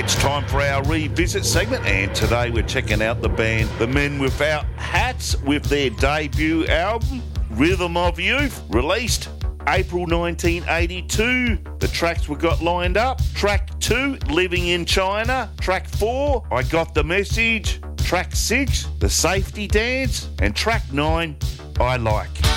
It's time for our revisit segment, and today we're checking out the band The Men Without Hats with their debut album, Rhythm of Youth, released April 1982. The tracks we got lined up: track 2, Living in China; track 4, I Got the Message; track 6, The Safety Dance; and track 9, I Like.